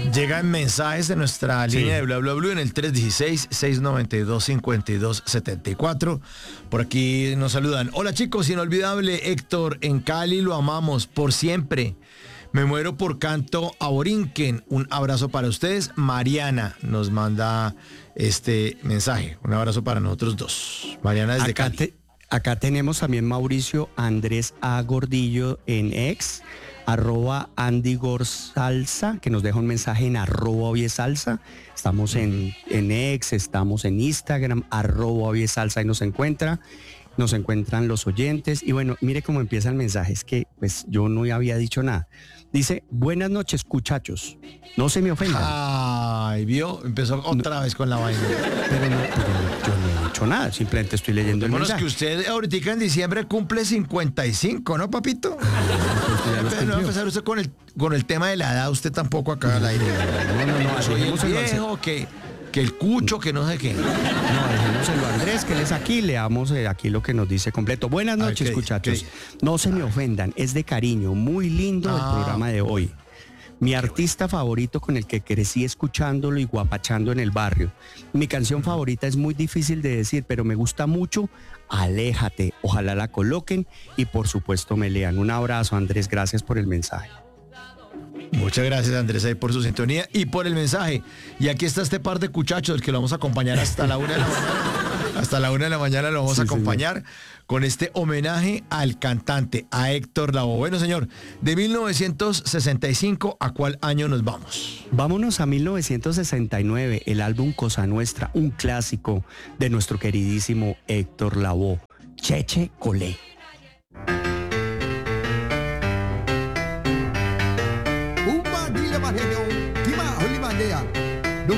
Llegan mensajes de nuestra línea de Bla Bla Blue en el 316-692-5274. Por aquí nos saludan. Hola chicos, inolvidable Héctor en Cali, lo amamos por siempre. Me muero por canto a Borinquen. Un abrazo para ustedes. Mariana nos manda este mensaje. Un abrazo para nosotros dos. Mariana desde Cali. Acá tenemos también Mauricio Andrés A. Gordillo en ex, @AndyGorsalsa, que nos deja un mensaje en @Obiesalsa. Estamos en ex, estamos en Instagram, @Obiesalsa, y nos encuentran los oyentes. Y bueno, mire cómo empieza el mensaje, es que pues yo no había dicho nada. Dice, buenas noches, cuchachos. No se me ofendan. Ay, vio, empezó otra vez con la vaina. Pero yo no he dicho nada, simplemente estoy leyendo el mensaje. Que usted ahorita en diciembre cumple 55, ¿no, papito? No va a empezar usted con el tema de la edad, usted tampoco acá al aire. No, soy el viejo, que el cucho, que no sé qué. No, dejémoselo a Andrés, que él es aquí, leamos aquí lo que nos dice completo. Buenas noches, muchachos. No se me ofendan, es de cariño, muy lindo el programa de hoy. Mi artista favorito con el que crecí escuchándolo y guapachando en el barrio. Mi canción favorita es muy difícil de decir, pero me gusta mucho. Aléjate, ojalá la coloquen y por supuesto me lean. Un abrazo, Andrés, gracias por el mensaje. Muchas gracias, Andrés, ahí por su sintonía y por el mensaje. Y aquí está este par de cuchachos, el que lo vamos a acompañar hasta la 1 de la mañana. Hasta la 1 de la mañana lo vamos a acompañar, señor, con este homenaje al cantante, a Héctor Lavoe. Bueno, señor, de 1965, ¿a cuál año nos vamos? Vámonos a 1969, el álbum Cosa Nuestra, un clásico de nuestro queridísimo Héctor Lavoe, Cheche Colé. Umba dile maneno, kima holi mandea.